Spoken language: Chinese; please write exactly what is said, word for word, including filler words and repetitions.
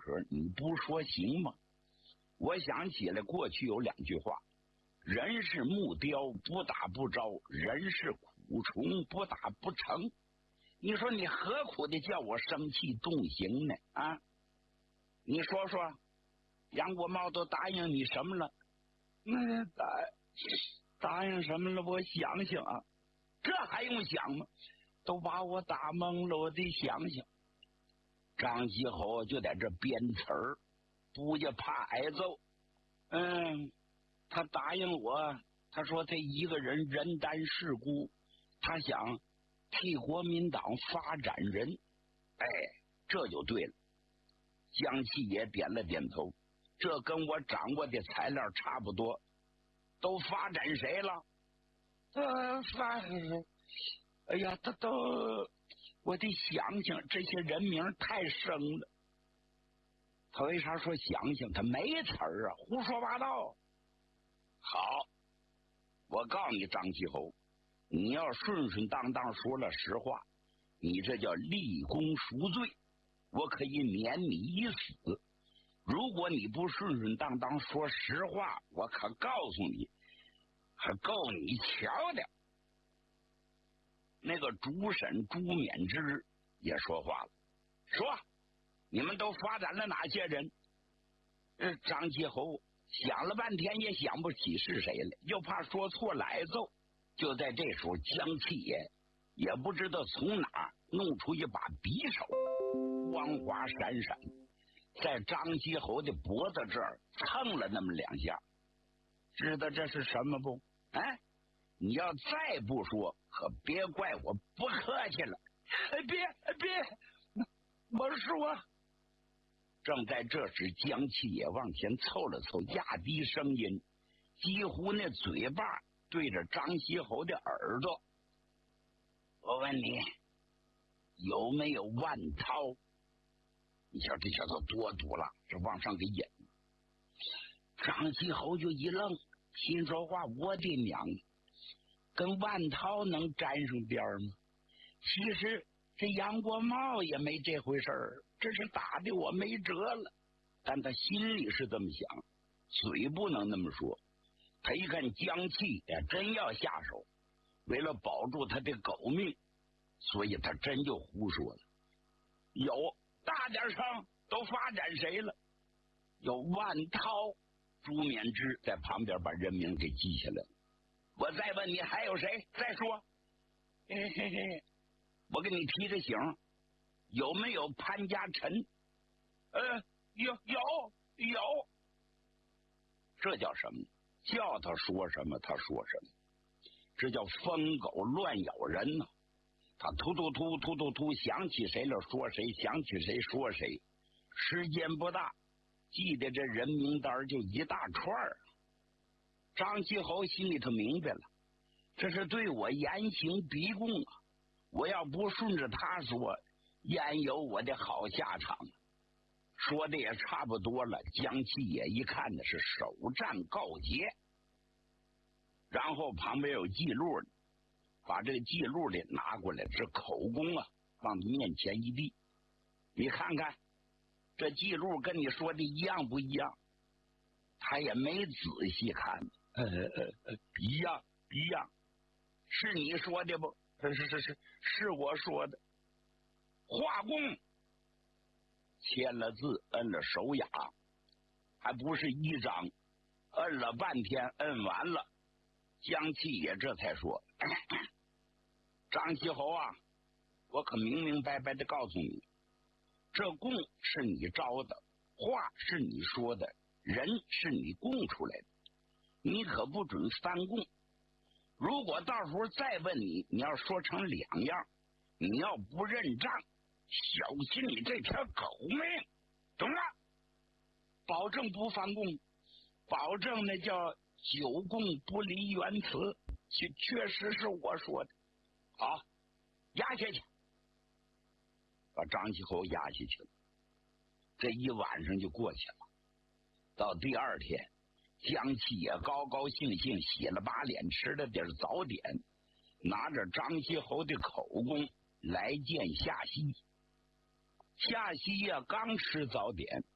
可，你不说行吗？我想起来过去有两句话：人是木雕，不打不着；人是苦虫，不打不成。你说你何苦的叫我生气动刑呢？啊，你说说，杨国茂都答应你什么了？那答答应什么了？我想想啊，这还用想吗？都把我打懵了，我得想想。张继侯就在这编词儿，不就怕挨揍。嗯，他答应我，他说他一个人人单势孤，他想替国民党发展人。哎，这就对了。江启也点了点头，这跟我掌握的材料差不多。都发展谁了？呃，发哎呀，他都我得想想，这些人名太生了。他为啥说想想？他没词儿啊，胡说八道。好，我告诉你，张继侯，你要顺顺当当说了实话，你这叫立功赎罪，我可以免你一死。如果你不顺顺当当说实话，我可告诉你，还够你瞧的。那个主审朱勉之也说话了，说你们都发展了哪些人？呃，张继侯想了半天也想不起是谁来，又怕说错了挨揍。就在这时候，江启也也不知道从哪弄出一把匕首，光华闪闪，在张继侯的脖子这儿蹭了那么两下。知道这是什么不？哎，你要再不说，可别怪我不客气了。哎，别别，我说。正在这时，江启也往前凑了凑，压低声音，几乎那嘴巴对着张继侯的耳朵。我问你，有没有万涛？你瞧这小子多毒了，这往上给引。张继侯就一愣，心说话，我的娘，跟万涛能沾上边吗？其实这杨国茂也没这回事儿，这是打的我没辙了。但他心里是这么想，嘴不能那么说。他一看江启也真要下手，为了保住他的狗命，所以他真就胡说了。有大点声，都发展谁了？有万涛。朱勉之在旁边把人名给记下来了。我再问你还有谁？再说。嘿嘿嘿，我给你提个醒，有没有潘家臣？呃，有有有。这叫什么？叫他说什么他说什么，这叫疯狗乱咬人呢、啊。他突突突突突突想起谁了说谁，想起谁说谁，时间不大，记得这人名单就一大串儿。张继侯心里头明白了，这是对我严刑逼供啊！我要不顺着他说，焉有我的好下场？说的也差不多了，江启也一看的是首战告捷，然后旁边有记录的，把这个记录的拿过来，这口供啊，往面前一递，你看看这记录跟你说的一样不一样？他也没仔细看，呃呃呃，一样一样，是你说的不？是是是是我说的。画供签了字，摁了手雅，还不是一张，摁了半天，摁完了，江启也这才说：“张继侯啊，我可明明白白的告诉你，这供是你招的，话是你说的，人是你供出来的，你可不准翻供。如果到时候再问你，你要说成两样，你要不认账，小心你这条狗命，懂了？保证不翻供，保证那叫久供不离原词，确确实是我说的。好，压下去，把张继侯压下去了。这一晚上就过去了。到第二天，江启也高高兴兴洗了把脸，吃了点早点，拿着张继侯的口供来见夏曦。夏曦呀、啊，刚吃早点，